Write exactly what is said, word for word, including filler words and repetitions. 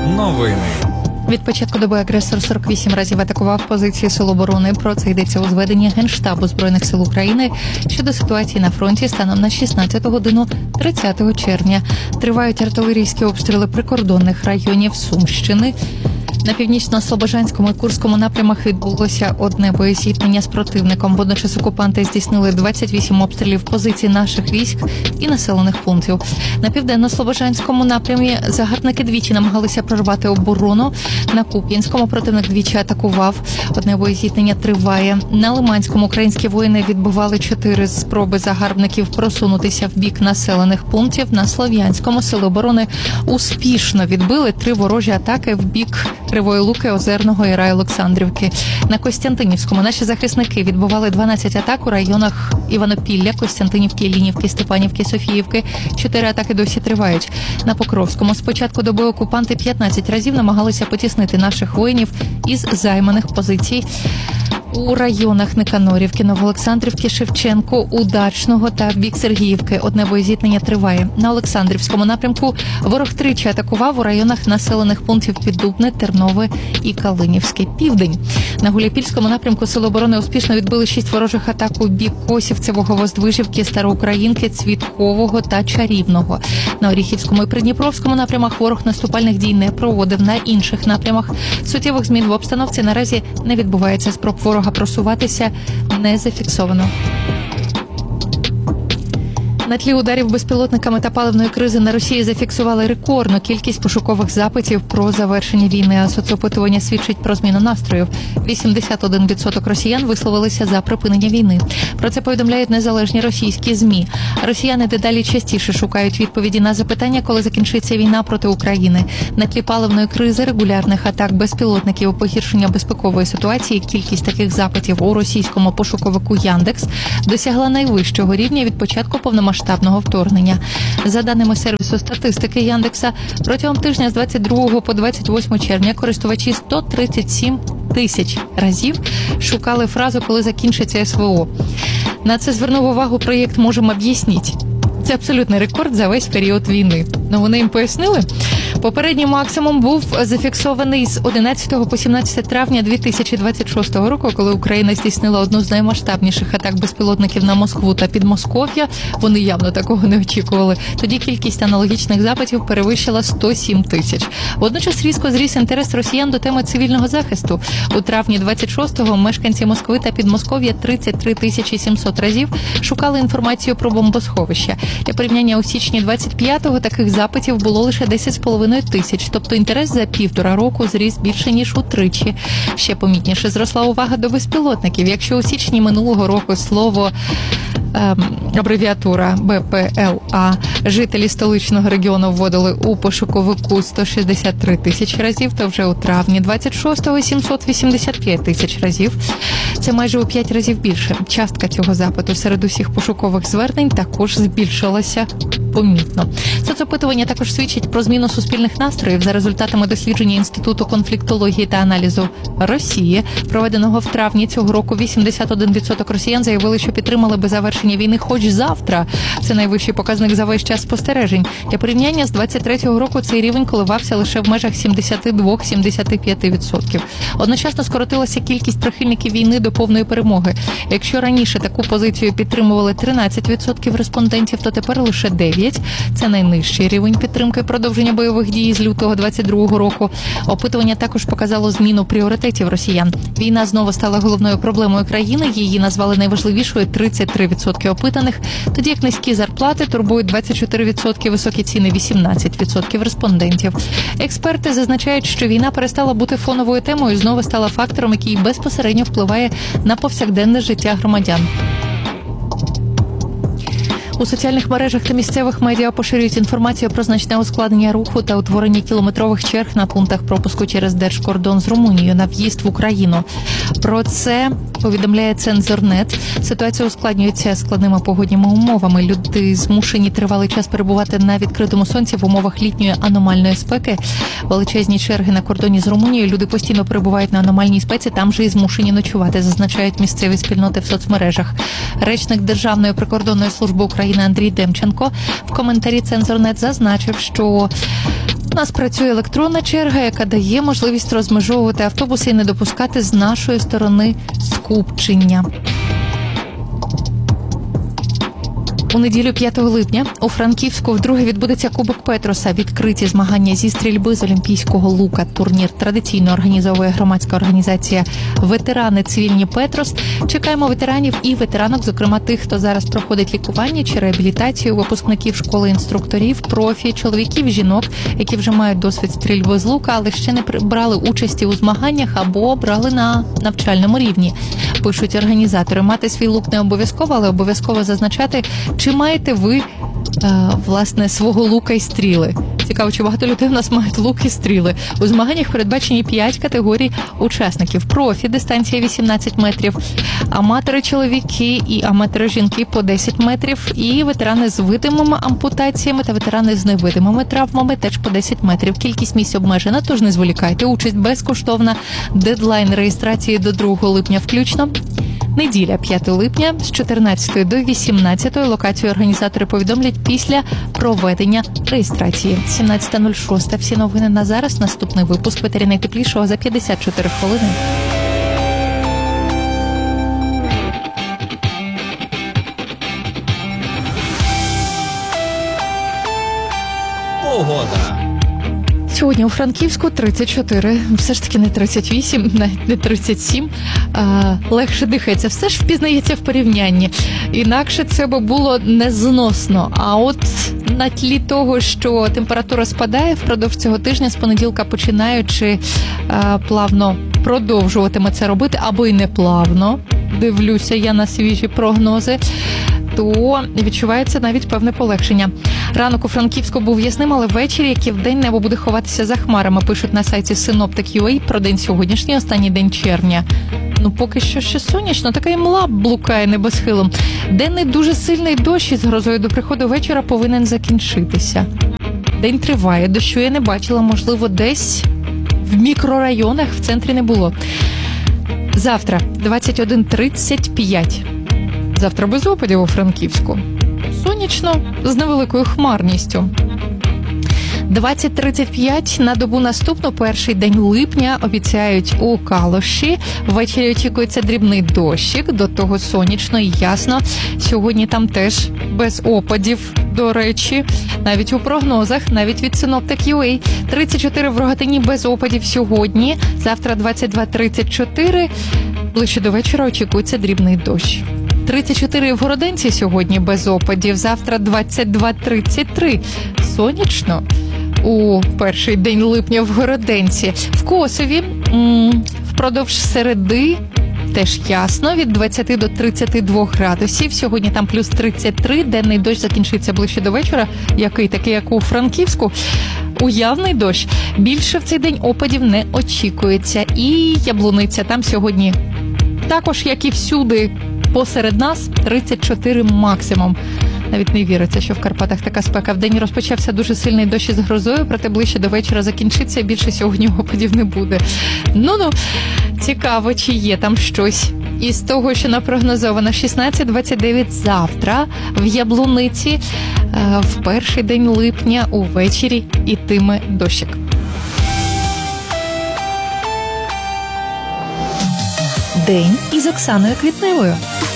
Новини. Від початку доби агресор сорок вісім разів атакував позиції Сил оборони. Про це йдеться у зведенні Генштабу Збройних сил України щодо ситуації на фронті станом на шістнадцяту годину тридцятого червня. Тривають артилерійські обстріли прикордонних районів Сумщини. На північно-слобожанському і Курському напрямах відбулося одне боєзіткнення з противником. Водночас окупанти здійснили двадцять вісім обстрілів позицій наших військ і населених пунктів. На південно-слобожанському напрямі загарбники двічі намагалися прорвати оборону. На Куп'янському противник двічі атакував. Одне боєзіткнення триває. На Лиманському українські воїни відбивали чотири спроби загарбників просунутися в бік населених пунктів. На Слов'янському сили оборони успішно відбили три ворожі атаки в бік Кривої Луки, Озерного і Райолександрівки. На Костянтинівському наші захисники відбували дванадцять атак у районах Іванопілля, Костянтинівки, Іллінівки, Степанівки, Софіївки. Чотири атаки досі тривають. На Покровському з початку доби окупанти п'ятнадцять разів намагалися потіснити наших воїнів із займаних позицій у районах Никанорівки, Новоолександрівки, Шевченко, Удачного та в бік Сергіївки. Одне боєзіткнення триває. На Олександрівському напрямку ворог тричі атакував у районах населених пунктів Піддубне, Тернове і Калинівське. Південь. На Гуляйпільському напрямку Сили оборони успішно відбили шість ворожих атак у бік Косівцевого, Воздвижівки, Староукраїнки, Цвіткового та Чарівного. На Оріхівському і Придніпровському напрямах ворог наступальних дій не проводив. На інших напрямах суттєвих змін в обстановці наразі не відбувається. Спроб ворога просуватися не зафіксовано. На тлі ударів безпілотниками та паливної кризи на Росії зафіксували рекордну кількість пошукових запитів про завершення війни, а соцопитування свідчить про зміну настроїв. вісімдесят один відсоток росіян висловилися за припинення війни. Про це повідомляють незалежні російські ЗМІ. Росіяни дедалі частіше шукають відповіді на запитання, коли закінчиться війна проти України. На тлі паливної кризи, регулярних атак безпілотників, погіршення безпекової ситуації, кількість таких запитів у російському пошуковику Яндекс досягла найвищого рівня від початку повномасштабного масштабного вторгнення. За даними сервісу статистики Яндекса, протягом тижня з двадцять другого по двадцять восьме червня користувачі сто тридцять сім тисяч разів шукали фразу «коли закінчиться СВО». На це звернув увагу проєкт «Можемо об'яснити». Це абсолютний рекорд за весь період війни. Ну, вони їм пояснили? Попередній максимум був зафіксований з одинадцятого по сімнадцяте травня дві тисячі двадцять шостого року, коли Україна здійснила одну з наймасштабніших атак безпілотників на Москву та Підмосков'я. Вони явно такого не очікували. Тоді кількість аналогічних запитів перевищила сто сім тисяч. Водночас різко зріс інтерес росіян до теми цивільного захисту. У травні двадцять шостого мешканці Москви та Підмосков'я тридцять три тисячі сімсот разів шукали інформацію про бомбосховища. Для порівняння у січні двадцять п'ятого таких запитів було лише десять з половиною тисяч, тобто інтерес за півтора року зріс більше, ніж утричі. Ще помітніше зросла увага до безпілотників. Якщо у січні минулого року слово ем, абревіатура Б П Л А жителі столичного регіону вводили у пошуковику сто шістдесят три тисячі разів, то вже у травні двадцять шостого сімсот вісімдесят п'ять тисяч разів. Це майже у п'ять разів більше. Частка цього запиту серед усіх пошукових звернень також збільшилася помітно. Соцопитування також свідчить про зміну суспільних настроїв. За результатами дослідження Інституту конфліктології та аналізу Росії, проведеного в травні цього року, вісімдесят один відсоток росіян заявили, що підтримали би завершення війни хоч завтра. Це найвищий показник за весь час спостережень. Для порівняння з двадцять третього року цей рівень коливався лише в межах сімдесят два - сімдесят п'ять відсотків. Одночасно скоротилася кількість прихильників війни до повної перемоги. Якщо раніше таку позицію підтримували тринадцять відсотків респондентів, то тепер лише дев'ять. Це найнижчий рівень підтримки продовження бойових дій з лютого двадцять другого року. Опитування також показало зміну пріоритетів росіян. Війна знову стала головною проблемою країни. Її назвали найважливішою тридцять три відсотки опитаних, тоді як низькі зарплати турбують двадцять чотири відсотки, високі ціни вісімнадцять відсотків респондентів. Експерти зазначають, що війна перестала бути фоновою темою і знову стала фактором, який безпосередньо впливає на повсякденне життя громадян. У соціальних мережах та місцевих медіа поширюють інформацію про значне ускладнення руху та утворення кілометрових черг на пунктах пропуску через держкордон з Румунією на в'їзд в Україну. Про це повідомляє Цензорнет. Ситуація ускладнюється складними погодніми умовами. Люди змушені тривалий час перебувати на відкритому сонці в умовах літньої аномальної спеки. Величезні черги на кордоні з Румунією. Люди постійно перебувають на аномальній спеці, там же і змушені ночувати, зазначають місцеві спільноти в соцмережах. Речник Державної прикордонної служби України Андрій Демченко в коментарі Цензорнет зазначив, що нас працює електронна черга, яка дає можливість розмежовувати автобуси і не допускати з нашої сторони скупчення. У неділю п'ятого липня у Франківську вдруге відбудеться Кубок Петроса. Відкриті змагання зі стрільби з олімпійського лука. Турнір традиційно організовує громадська організація «Ветерани цивільні Петрос». Чекаємо ветеранів і ветеранок, зокрема тих, хто зараз проходить лікування чи реабілітацію, випускників школи інструкторів, профі, чоловіків, жінок, які вже мають досвід стрільби з лука, але ще не брали участі у змаганнях або брали на навчальному рівні. Пишуть організатори. Мати свій лук не обов'язково, але обов'язково зазначати, чи маєте ви, е, власне, свого лука і стріли. Цікаво, чи багато людей у нас мають лук і стріли. У змаганнях передбачені п'ять категорій учасників. Профі, дистанція вісімнадцять метрів, аматори-чоловіки і аматори-жінки по десять метрів, і ветерани з видимими ампутаціями та ветерани з невидимими травмами теж по десять метрів. Кількість місць обмежена, тож не зволікайте. Участь безкоштовна. Дедлайн реєстрації до другого липня включно. Неділя, п'ятого липня, з чотирнадцятої до вісімнадцятої. Локацію організатори повідомлять після проведення реєстрації. сімнадцята нуль шість. Всі новини на зараз. Наступний випуск «Ветері найтеплішого» за п'ятдесят чотири хвилини. Погода. Сьогодні у Франківську тридцять чотири, все ж таки не тридцять вісім, навіть не тридцять сім, а, легше дихається, все ж впізнається в порівнянні. Інакше це би було незносно. А от на тлі того, що температура спадає впродовж цього тижня, з понеділка починаючи а, плавно продовжуватиме це робити, або й не плавно, дивлюся я на свіжі прогнози, то відчувається навіть певне полегшення. Ранок у Франківську був ясним, але ввечері, як і вдень, небо буде ховатися за хмарами, пишуть на сайті синоптик крапка ю а про день сьогоднішній, останній день червня. Ну, поки що ще сонячно, така і мла блукає небосхилом. Денний дуже сильний дощ із грозою до приходу вечора повинен закінчитися. День триває, дощу я не бачила, можливо, десь в мікрорайонах, в центрі не було. Завтра, двадцять один тридцять п'ять. Завтра без опадів у Франківську. Сонячно, з невеликою хмарністю. двадцять тридцять п'ять на добу наступну, перший день липня, обіцяють у Калуші. Ввечері очікується дрібний дощик, до того сонячно і ясно. Сьогодні там теж без опадів, до речі, навіть у прогнозах, навіть від синоптик крапка ю а. тридцять чотири в Рогатині без опадів сьогодні. Завтра двадцять два тридцять чотири. Ближче до вечора очікується дрібний дощ. тридцять чотири в Городенці сьогодні без опадів, завтра двадцять два тридцять три. Сонячно у перший день липня в Городенці. В Косові м- впродовж середи теж ясно, від двадцять до тридцять два градусів. Сьогодні там плюс тридцять три, денний дощ закінчиться ближче до вечора, який такий, як у Франківську. Уявний дощ. Більше в цей день опадів не очікується. І Яблуниця, там сьогодні також, як і всюди, посеред нас тридцять чотири максимум. Навіть не віриться, що в Карпатах така спека. Вдень розпочався дуже сильний дощ із грозою, проте ближче до вечора закінчиться, більше сьогодні опадів не буде. Ну-ну, цікаво, чи є там щось. Із того, що напрогнозовано, шістнадцять двадцять дев'ять завтра в Яблуниці, в перший день липня увечері ітиме дощик. День із Оксаною Квітневою.